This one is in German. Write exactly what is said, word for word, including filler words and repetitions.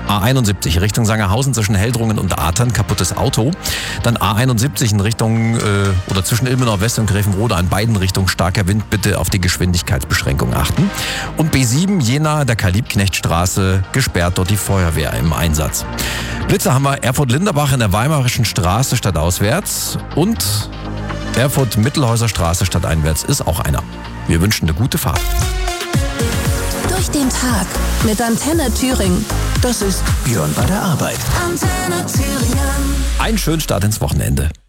A einundsiebzig Richtung Sangerhausen zwischen Heldrungen und Atern, kaputtes Auto. Dann A einundsiebzig in Richtung äh, oder zwischen Ilmenau West und Grevenrode an beiden Richtungen starker Wind. Bitte auf die Geschwindigkeitsbeschränkung achten. Und B sieben Jena, der Karl-Liebknecht-Straße, gesperrt, dort die Feuerwehr im Einsatz. Blitzer haben wir Erfurt-Linderbach in der Weimarischen Straße stadtauswärts und Erfurt-Mittelhäuser Straße stadteinwärts ist auch einer. Wir wünschen eine gute Fahrt. Durch den Tag mit Antenne Thüringen. Das ist Björn bei der Arbeit. Antenne Thüringen. Einen schönen Start ins Wochenende.